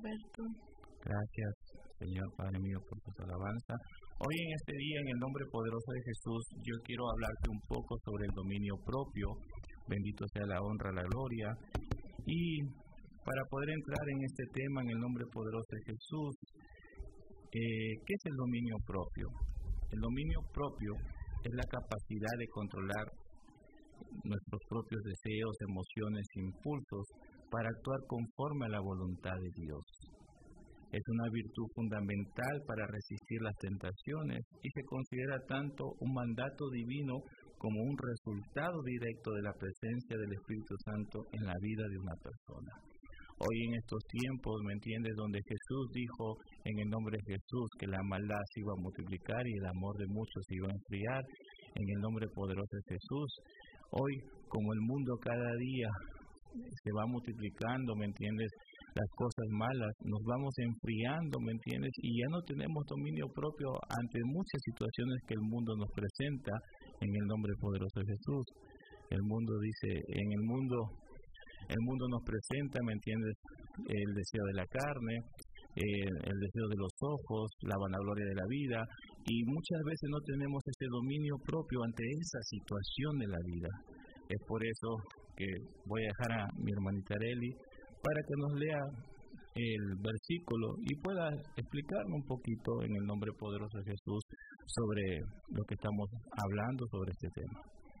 Alberto. Gracias, Señor Padre mío, por tu alabanza. Hoy en este día, en el nombre poderoso de Jesús, yo quiero hablarte un poco sobre el dominio propio. Bendito sea la honra, la gloria. Y para poder entrar en este tema, en el nombre poderoso de Jesús, ¿qué es el dominio propio? El dominio propio es la capacidad de controlar nuestros propios deseos, emociones, impulsos para actuar conforme a la voluntad de Dios. Es una virtud fundamental para resistir las tentaciones y se considera tanto un mandato divino como un resultado directo de la presencia del Espíritu Santo en la vida de una persona. Hoy en estos tiempos, ¿me entiendes?, donde Jesús dijo en el nombre de Jesús que la maldad se iba a multiplicar y el amor de muchos se iba a enfriar, en el nombre poderoso de Jesús. Hoy, como el mundo cada día se va multiplicando, ¿me entiendes?, las cosas malas, nos vamos enfriando, ¿me entiendes?, y ya no tenemos dominio propio ante muchas situaciones que el mundo nos presenta en el nombre poderoso de Jesús. El mundo dice, el mundo nos presenta, ¿me entiendes?, el deseo de la carne, el deseo de los ojos, la vanagloria de la vida, y muchas veces no tenemos ese dominio propio ante esa situación de la vida. Es por eso que voy a dejar a mi hermanita Arely para que nos lea el versículo y pueda explicarnos un poquito en el nombre poderoso de Jesús sobre lo que estamos hablando sobre este tema.